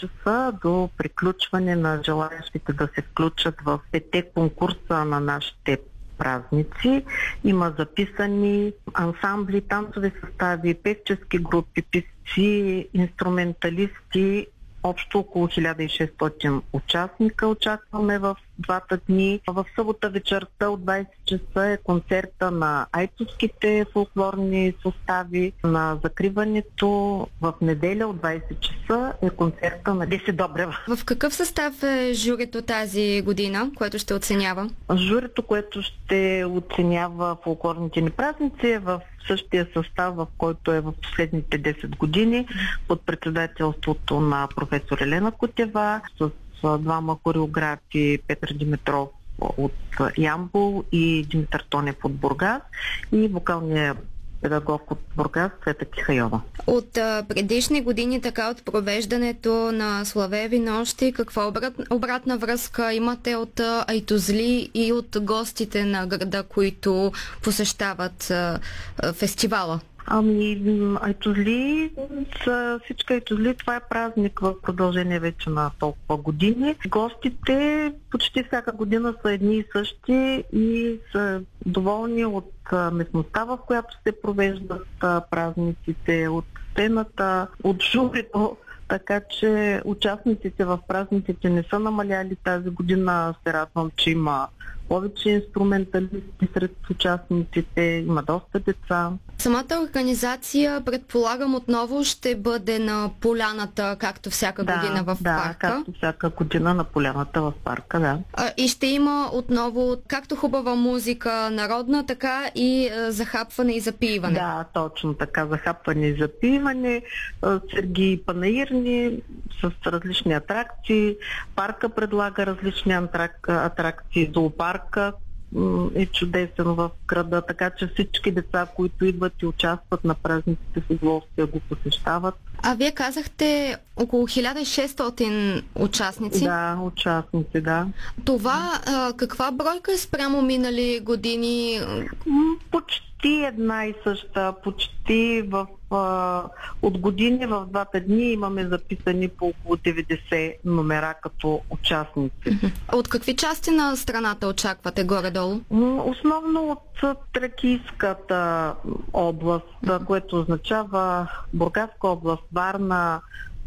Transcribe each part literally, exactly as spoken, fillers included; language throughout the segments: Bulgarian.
часа до приключване на желаящите да се включат в пете конкурса на нашите празници. Има записани ансамбли, танцови състави, певчески групи, певци, инструменталисти. Общо около хиляда и шестстотин участника очакваме в двата дни. В събота вечерта от двайсет часа е концерта на айтоските фолклорни състави. На закриването в неделя от двайсет часа е концерта на Деси Добрева. В какъв състав е журито тази година, което ще оценява? Журито, което ще оценява фолклорните ни празници, е в същия състав, в който е в последните десет години, под председателството на професор Елена Кутева, с двама хореографи, Петър Димитров от Ямбол и Димитър Тонев от Бургас и вокалния педагог от Бургас Цвета Кихайова. От а, предишни години, така от провеждането на Славееви нощи, каква обрат, обратна връзка имате от а, айтозли и от гостите на града, които посещават а, а, фестивала? Ами, айтозли, за всички айтозли, това е празник в продължение вече на толкова години. Гостите почти всяка година са едни и същи и са доволни от местността, в която се провеждат празниците, от сцената, от журито. Така че участниците в празниците не са намаляли тази година. Се радвам, че има повече инструменталисти сред участниците, има доста деца. Самата организация, предполагам, отново ще бъде на поляната, както всяка да, година в да, парка. както всяка година на поляната в парка, да. А, и ще има отново както хубава музика народна, така и а, захапване и запиване. Да, точно така. Захапване и запиване, сергии панаирни с различни атракции. Парка предлага различни атрак... атракции. Зоопарка е чудесен в града, така че всички деца, които идват и участват на празниците с удоволствие, го посещават. А вие казахте около хиляда и шестстотин участници? Да, участници, да. Това а, каква бройка е спрямо минали години? Почти една и съща. Почти в, а, от години в двата дни имаме записани по около деветдесет номера като участници. От какви части на страната очаквате горе-долу? Основно от Тракийската област, което означава Бургаска област, Варна,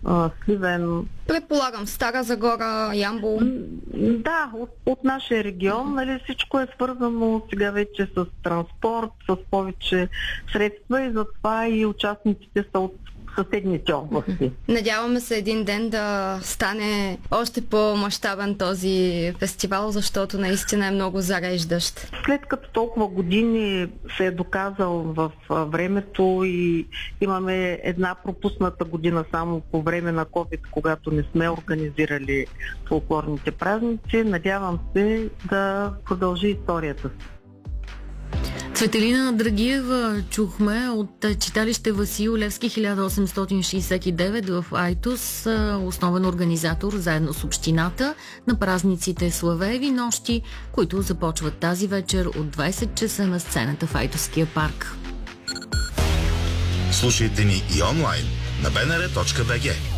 Сливен. Предполагам, Стара Загора, Ямбол. Да, от, от нашия регион, нали, всичко е свързано сега вече с транспорт, с повече средства и затова и участниците са от съседните области. Надяваме се един ден да стане още по-мащабен този фестивал, защото наистина е много зареждащ. След като толкова години се е доказал в времето и имаме една пропусната година само по време на COVID, когато не сме организирали фолклорните празници, надявам се да продължи историята си. Цветелина Драгиева чухме от читалище Васил Левски хиляда осемстотин шейсет и девет в Айтос, основен организатор заедно с общината на празниците Славееви нощи, които започват тази вечер от двайсет часа на сцената в Айтоския парк. Слушайте ни и онлайн на бнр точка бг.